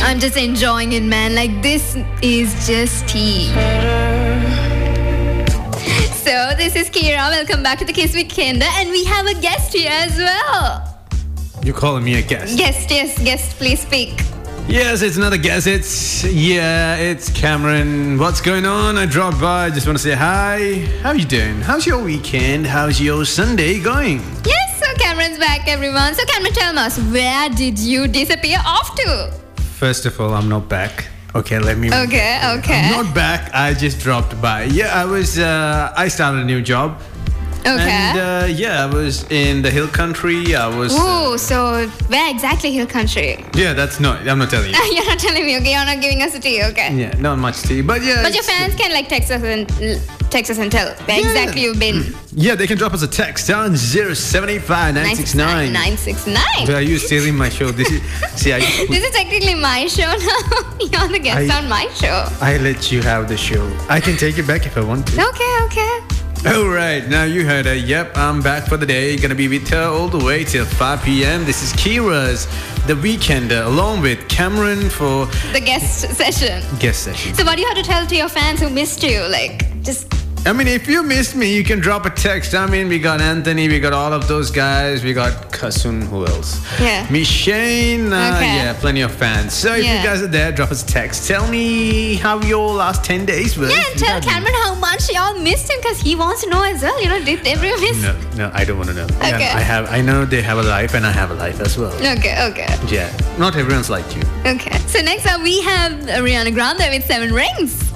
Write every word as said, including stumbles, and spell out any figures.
I'm just enjoying it, man. Like, this is just tea. So, this is Kira. Welcome back to the Kiss Weekender. And we have a guest here as well. You're calling me a guest? Guest, yes, guest. Please speak. Yes, it's another guest. It's, yeah, it's Cameron. What's going on? I dropped by. Just want to say hi. How you doing? How's your weekend? How's your Sunday going? Yes, so Cameron's back, everyone. So, Cameron, tell us, where did you disappear off to? First of all, I'm not back. Okay, let me... Okay, okay. I'm not back. I just dropped by. Yeah, I was... Uh, I started a new job. Okay. And uh, yeah, I was in the hill country. I was... Ooh, uh, so where exactly hill country? Yeah, that's not... I'm not telling you. You're not telling me, okay? You're not giving us a tea, okay? Yeah, not much tea. But yeah... But your fans can like text us and text us and tell where Yeah. exactly you've been. Yeah, they can drop us a text on zero seven eight five nine six nine. nine six nine. Where are you stealing my show? This is... See, I... This is technically my show now. You're the guest I- on my show. I let you have the show. I can take it back if I want to. Okay, okay. All right, now you heard her. Yep, I'm back for the day. Gonna be with her all the way till five p.m. This is Kira's The Weekender, along with Cameron for The guest session. guest session. So what do you have to tell to your fans who missed you? Like, just... I mean, if you missed me, you can drop a text. I mean, we got Anthony, we got all of those guys. We got Kasun, who else? Yeah. Me, Shane. Uh, Okay. Yeah, plenty of fans. So if Yeah. you guys are there, drop us a text. Tell me how your last ten days were. Yeah, and tell Cameron how much y'all missed him because he wants to know as well. You know, did everyone miss? No, no, I don't want to know. Okay. Yeah, I have. I know they have a life, and I have a life as well. Okay, okay. Yeah, not everyone's like you. Okay. So next up we have Ariana Grande with Seven Rings.